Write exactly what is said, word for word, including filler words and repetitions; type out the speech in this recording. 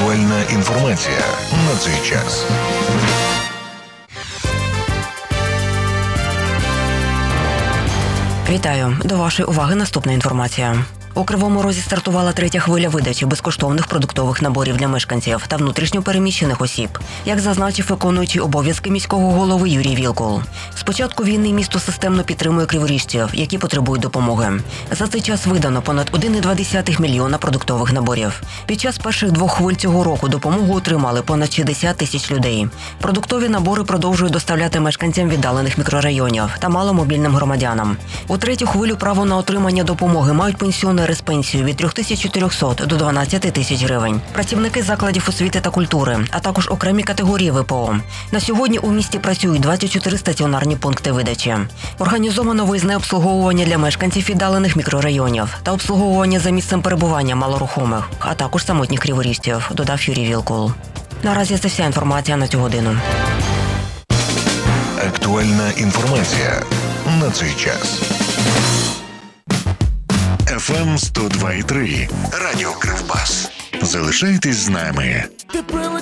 Актуальна інформація на цей час. Вітаю. До вашої уваги наступна інформація. У Кривому Розі стартувала третя хвиля видачі безкоштовних продуктових наборів для мешканців та внутрішньопереміщених осіб, як зазначив виконуючий обов'язки міського голови Юрій Вілкул. З початку війни місто системно підтримує криворіжців, які потребують допомоги. За цей час видано понад один цілих дві десятих мільйона продуктових наборів. Під час перших двох хвиль цього року допомогу отримали понад шістдесят тисяч людей. Продуктові набори продовжують доставляти мешканцям віддалених мікрорайонів та маломобільним громадянам. У третю хвилю право на отримання допомоги мають пенсіонери з пенсією від три тисячі чотириста до дванадцять тисяч гривень, працівники закладів освіти та культури, а також окремі категорії ВПО. На сьогодні у місті працюють двадцять чотири стаціонарні пункти видачі. Організовано виїзне обслуговування для мешканців віддалених мікрорайонів та обслуговування за місцем перебування малорухомих, а також самотніх криворіжців, додав Юрій Вілкул. Наразі це вся інформація на цю годину. Актуальна інформація на цей час. еф ем сто два і три. Радіо Кривбас. Залишайтесь з нами. Ти прилетів